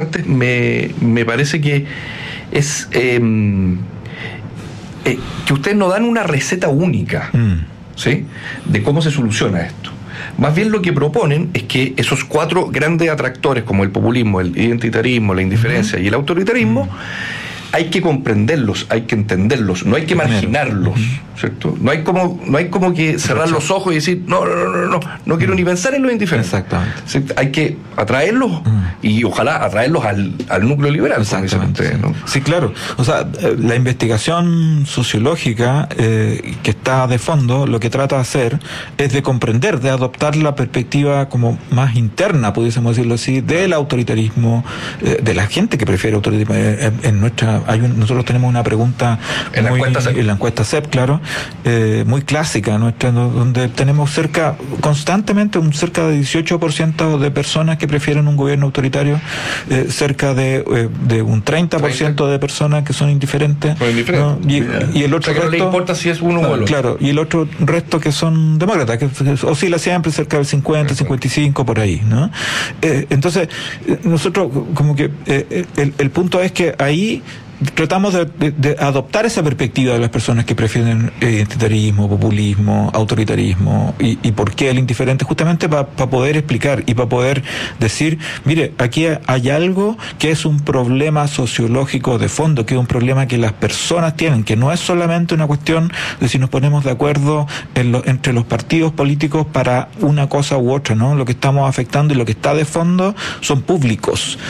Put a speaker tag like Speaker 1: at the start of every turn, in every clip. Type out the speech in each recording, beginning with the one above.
Speaker 1: interesantes, me parece que es que ustedes no dan una receta única, ¿sí?, de cómo se soluciona esto. Más bien lo que proponen es que esos 4 grandes atractores, como el populismo, el identitarismo, la indiferencia y el autoritarismo, hay que comprenderlos, hay que entenderlos, no hay que marginarlos, ¿cierto? No hay como que cerrar los ojos y decir, no quiero ni pensar en los indiferentes.
Speaker 2: Exactamente.
Speaker 1: ¿Cierto? Hay que atraerlos y ojalá atraerlos al núcleo liberal.
Speaker 2: Exactamente.
Speaker 1: ¿No?
Speaker 2: Sí, claro. O sea, la investigación sociológica que está de fondo, lo que trata de hacer es de comprender, de adoptar la perspectiva como más interna, pudiésemos decirlo así, del autoritarismo, de la gente que prefiere autoritarismo. En nuestra nosotros tenemos una pregunta en la encuesta CEP, claro, muy clásica nuestra, donde tenemos constantemente cerca de 18% de personas que prefieren un gobierno autoritario, cerca de un 30% de personas que son indiferentes, ¿no? Y el otro resto,
Speaker 1: no le importa si es uno o el otro.
Speaker 2: Claro, y el otro resto que son demócratas, que oscila siempre cerca del 50, 55 por ahí, ¿no? Entonces, nosotros como que el punto es que ahí tratamos de adoptar esa perspectiva de las personas que prefieren identitarismo, populismo, autoritarismo y por qué el indiferente, justamente para poder explicar y para poder decir, mire, aquí hay algo que es un problema sociológico de fondo, que es un problema que las personas tienen, que no es solamente una cuestión de si nos ponemos de acuerdo entre los partidos políticos para una cosa u otra, ¿no? Lo que estamos afectando y lo que está de fondo son públicos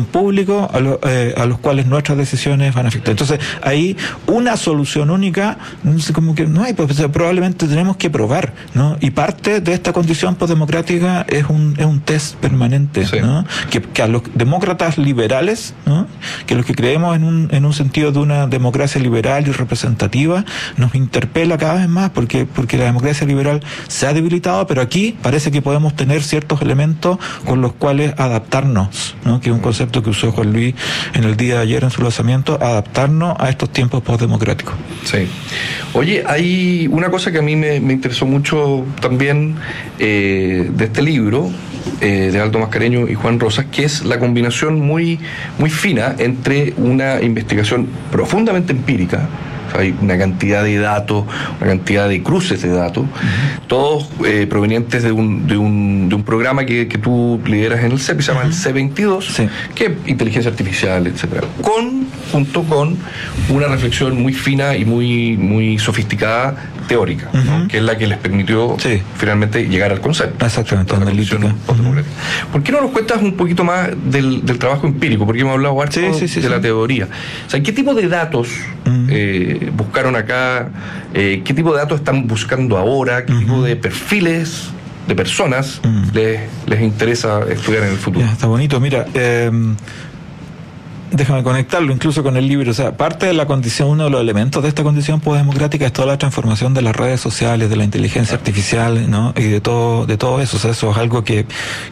Speaker 2: a los cuales nuestras decisiones van a afectar. Entonces, ahí una solución única, como que no hay, pues probablemente tenemos que probar, ¿no? Y parte de esta condición postdemocrática es un test permanente, sí, ¿no? Que a los demócratas liberales, ¿no?, que los que creemos en un sentido de una democracia liberal y representativa, nos interpela cada vez más, porque la democracia liberal se ha debilitado, pero aquí parece que podemos tener ciertos elementos con los cuales adaptarnos, ¿no?, que es un concepto que usó Juan Luis en el día de ayer en su lanzamiento, adaptarnos a estos tiempos postdemocráticos.
Speaker 1: Sí. Oye, hay una cosa que a mí me interesó mucho también de este libro, de Aldo Mascareño y Juan Rosas, que es la combinación muy, muy fina entre una investigación profundamente empírica. Hay una cantidad de datos, una cantidad de cruces de datos, todos provenientes de un programa que tú lideras en el CEP, se llama el C22, sí, que es inteligencia artificial, etcétera, junto con una reflexión muy fina y muy, muy sofisticada teórica, ¿no?, que es la que les permitió finalmente llegar al concepto.
Speaker 2: Exactamente,
Speaker 1: analítica. ¿Por qué no nos cuentas un poquito más del trabajo empírico? Porque hemos hablado harto de la teoría. O sea, ¿qué tipo de datos buscaron acá? ¿Qué tipo de datos están buscando ahora? ¿Qué tipo de perfiles de personas les interesa estudiar en el futuro?
Speaker 2: Ya, está bonito. Mira, déjame conectarlo incluso con el libro. O sea, parte de la condición, uno de los elementos de esta condición postdemocrática es toda la transformación de las redes sociales, de la inteligencia artificial, ¿no?, y de todo eso. O sea, eso es algo que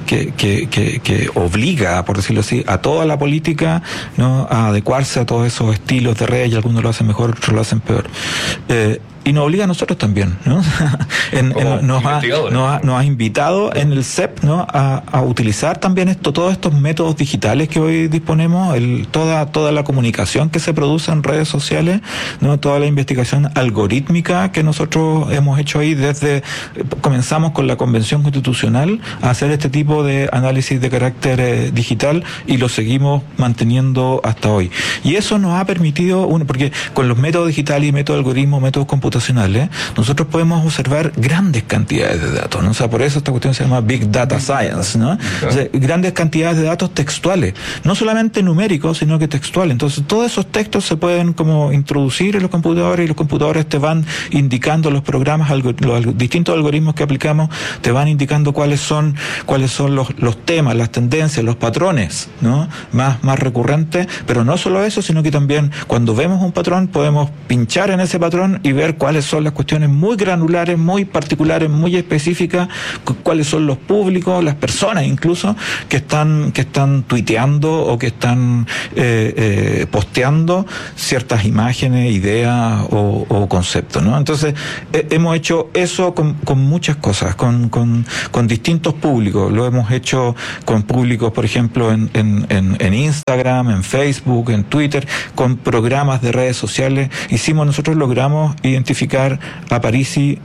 Speaker 2: obliga, por decirlo así, a toda la política, ¿no?, a adecuarse a todos esos estilos de redes, y algunos lo hacen mejor, otros lo hacen peor. Y nos obliga a nosotros también, ¿no? Nos ha invitado en el CEP, ¿no?, a utilizar también todos estos métodos digitales que hoy disponemos, toda la comunicación que se produce en redes sociales, ¿no?, toda la investigación algorítmica que nosotros hemos hecho ahí comenzamos con la Convención Constitucional a hacer este tipo de análisis de carácter digital, y lo seguimos manteniendo hasta hoy. Y eso nos ha permitido, porque con los métodos digitales y métodos de algoritmo, métodos computacionales, nosotros podemos observar grandes cantidades de datos, ¿no? O sea, por eso esta cuestión se llama Big Data Science, ¿no? O sea, grandes cantidades de datos textuales, no solamente numéricos, sino que textuales. Entonces, todos esos textos se pueden como introducir en los computadores, y los computadores te van indicando, los programas, los distintos algoritmos que aplicamos, te van indicando cuáles son los temas, las tendencias, los patrones, ¿no?, más recurrentes. Pero no solo eso, sino que también cuando vemos un patrón, podemos pinchar en ese patrón y ver cuáles son las cuestiones muy granulares, muy particulares, muy específicas, cuáles son los públicos, las personas incluso, que están tuiteando o que están posteando ciertas imágenes, ideas o conceptos, ¿no? Entonces, hemos hecho eso con muchas cosas, con distintos públicos. Lo hemos hecho con públicos, por ejemplo, en Instagram, en Facebook, en Twitter, con programas de redes sociales. Nosotros logramos identificar a Parisi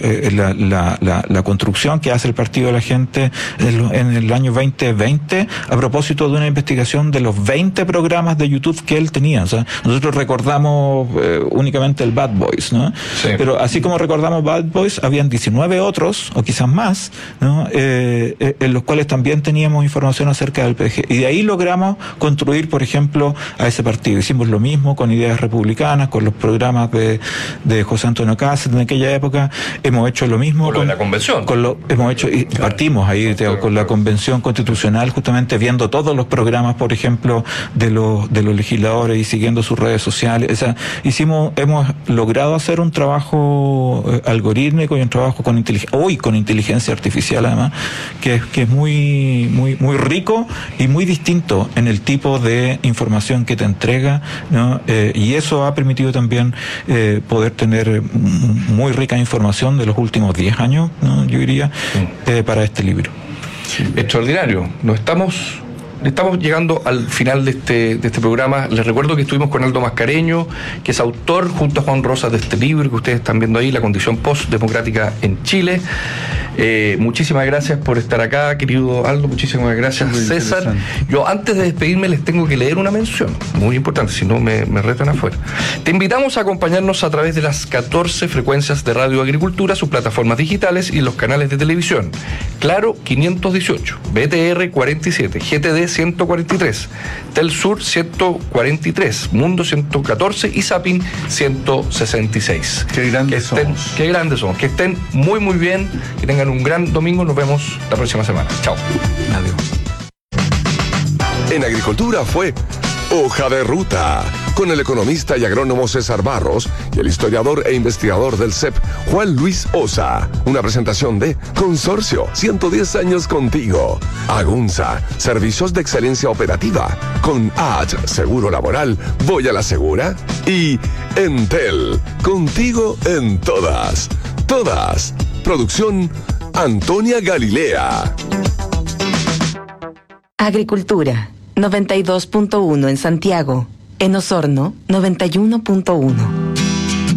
Speaker 2: la construcción que hace el Partido de la Gente en el año 2020 a propósito de una investigación de los 20 programas de YouTube que él tenía. O sea, nosotros recordamos únicamente el Bad Boys, ¿no? Sí. Pero así como recordamos Bad Boys, habían 19 otros, o quizás más, ¿no? En los cuales también teníamos información acerca del PDG. Y de ahí logramos construir, por ejemplo, a ese partido. Hicimos lo mismo con Ideas Republicanas, con los programas de José Antonio Cáceres en aquella época. Hemos hecho lo mismo
Speaker 1: con la convención.
Speaker 2: Hemos hecho, y partimos ahí con la convención constitucional, justamente viendo todos los programas, por ejemplo, de los legisladores y siguiendo sus redes sociales. O sea, hemos logrado hacer un trabajo algorítmico y un trabajo con inteligencia artificial, además, que es muy rico y muy distinto en el tipo de información que te entrega, ¿no? Y eso ha permitido también poder tener muy rica información de los últimos 10 años, ¿no? Yo diría, para este libro.
Speaker 1: Extraordinario. Estamos llegando al final de este programa. Les recuerdo que estuvimos con Aldo Mascareño, que es autor, junto a Juan Rosas, de este libro que ustedes están viendo ahí, La condición postdemocrática en Chile. Muchísimas gracias por estar acá, querido Aldo. Muchísimas gracias, César. Yo, antes de despedirme, les tengo que leer una mención muy importante, si no me retan afuera. Te invitamos a acompañarnos a través de las 14 frecuencias de Radio Agricultura, sus plataformas digitales y los canales de televisión. Claro 518, BTR 47, GTD 143, Telsur 143, Mundo 114 y Sapin 166.
Speaker 3: Qué grandes somos.
Speaker 1: Qué grandes somos. Que estén muy bien, que tengan un gran domingo. Nos vemos la próxima semana. Chao.
Speaker 2: Adiós.
Speaker 4: En Agricultura fue Hoja de Ruta, con el economista y agrónomo César Barros y el historiador e investigador del CEP, Juan Luis Osa. Una presentación de Consorcio, 110 años contigo. Agunza, servicios de excelencia operativa. Con AT, Seguro Laboral, voy a la segura. Y Entel, contigo en todas. Todas. Producción Antonia Galilea.
Speaker 5: Agricultura, 92.1 en Santiago. En Osorno, 91.1.